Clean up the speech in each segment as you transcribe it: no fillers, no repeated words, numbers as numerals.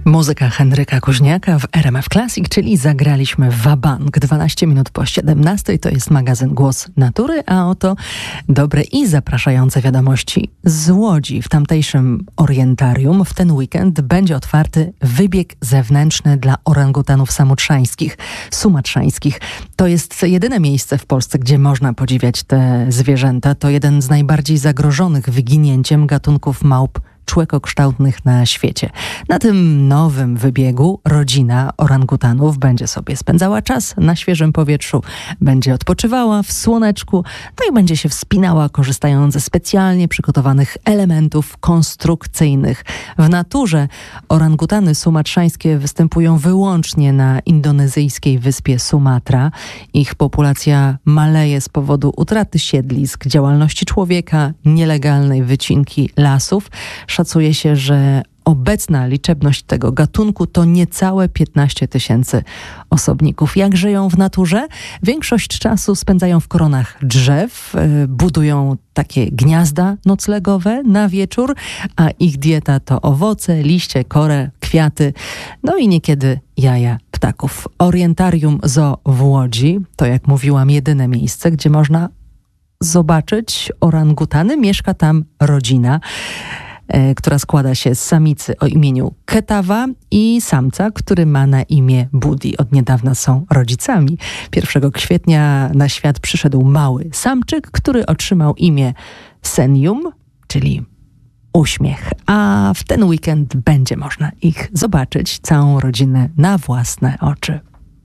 Muzyka Henryka Kuźniaka w RMF Classic, czyli zagraliśmy wabank. 12 minut po 17 to jest magazyn Głos Natury, a oto dobre i zapraszające wiadomości z Łodzi. W tamtejszym orientarium w ten weekend będzie otwarty wybieg zewnętrzny dla orangutanów sumatrzańskich. To jest jedyne miejsce w Polsce, gdzie można podziwiać te zwierzęta. To jeden z najbardziej zagrożonych wyginięciem gatunków małp człekokształtnych na świecie. Na tym nowym wybiegu rodzina orangutanów będzie sobie spędzała czas na świeżym powietrzu, będzie odpoczywała w słoneczku, no i będzie się wspinała, korzystając ze specjalnie przygotowanych elementów konstrukcyjnych. W naturze orangutany sumatrzańskie występują wyłącznie na indonezyjskiej wyspie Sumatra. Ich populacja maleje z powodu utraty siedlisk, działalności człowieka, nielegalnej wycinki lasów. Szacuje się, że obecna liczebność tego gatunku to niecałe 15 000 osobników. Jak żyją w naturze? Większość czasu spędzają w koronach drzew, budują takie gniazda noclegowe na wieczór, a ich dieta to owoce, liście, korę, kwiaty, no i niekiedy jaja ptaków. Orientarium Zoo w Łodzi to, jak mówiłam, jedyne miejsce, gdzie można zobaczyć orangutany. Mieszka tam rodzina, która składa się z samicy o imieniu Ketawa i samca, który ma na imię Budi. Od niedawna są rodzicami. 1 kwietnia na świat przyszedł mały samczyk, który otrzymał imię Senium, czyli uśmiech. A w ten weekend będzie można ich zobaczyć, całą rodzinę, na własne oczy.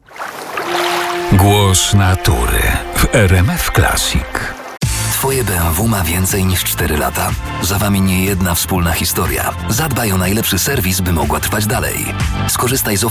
Głos natury w RMF Classic. Twoje BMW ma więcej niż 4 lata. Za wami nie jedna wspólna historia. Zadbaj o najlepszy serwis, by mogła trwać dalej. Skorzystaj z